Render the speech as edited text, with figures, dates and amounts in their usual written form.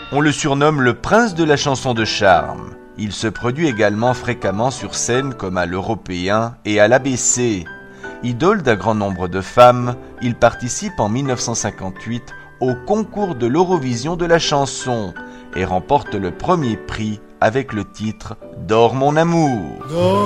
On le surnomme le prince de la chanson de charme. Il se produit également fréquemment sur scène comme à l'Européen et à l'ABC. Idole d'un grand nombre de femmes, il participe en 1958 au concours de l'Eurovision de la chanson et remporte le premier prix avec le titre « Dors mon amour ».